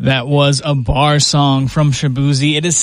That was a bar song from Shaboozey. It is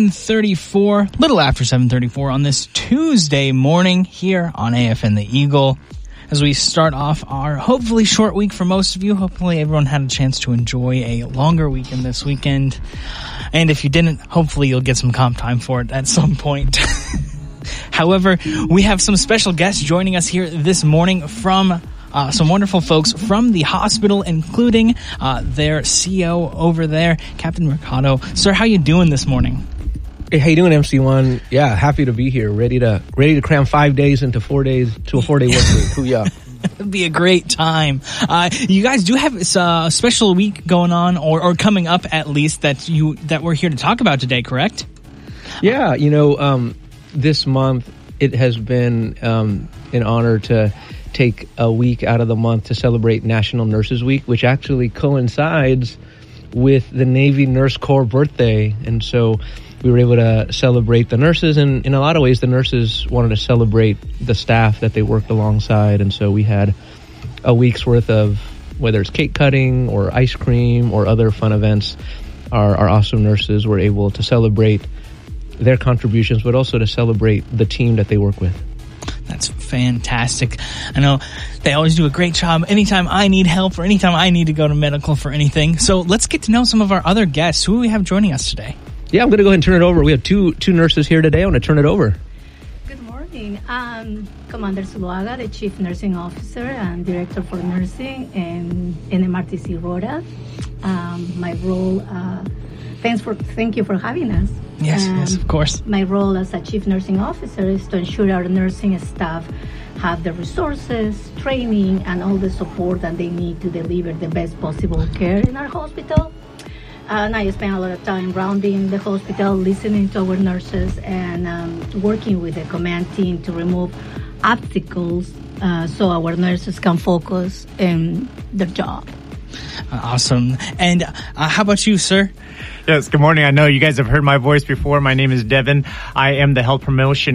7:34, little after 7:34 on this Tuesday morning here on AFN The Eagle. As we start off our hopefully short week for most of you, hopefully everyone had a chance to enjoy a longer weekend this weekend. And if you didn't, hopefully you'll get some comp time for it at some point. However, we have some special guests joining us here this morning from some wonderful folks from the hospital, including their CEO over there, Captain Mercado. Sir, how you doing this morning? Hey, how you doing, MC1? Yeah, happy to be here. Ready to cram 5 days into 4 days to a 4-day work week. Hoo-yah. It'd be a great time. You guys do have a special week going on, or coming up at least, that we're here to talk about today, correct? Yeah, this month it has been an honor to take a week out of the month to celebrate National Nurses Week, which actually coincides with the Navy Nurse Corps birthday. And so we were able to celebrate the nurses, and in a lot of ways the nurses wanted to celebrate the staff that they worked alongside. And so we had a week's worth of, whether it's cake cutting or ice cream or other fun events, our awesome nurses were able to celebrate their contributions, but also to celebrate the team that they work with. That's fantastic. I know they always do a great job anytime I need help or anytime I need to go to medical for anything. So let's get to know some of our other guests. Who do we have joining us today? Yeah, I'm going to go ahead and turn it over. We have two nurses here today. I want to turn it over. Good morning. I'm Commander Zuluaga, the Chief Nursing Officer and Director for Nursing in MRTC Rota. My role, thank you for having us. Yes, of course. My role as a Chief Nursing Officer is to ensure our nursing staff have the resources, training, and all the support that they need to deliver the best possible care in our hospital. And I spend a lot of time rounding the hospital, listening to our nurses, and working with the command team to remove obstacles so our nurses can focus on their job. Awesome. And how about you, sir? Yes, good morning. I know you guys have heard my voice before. My name is Devin. I am the Health Promotion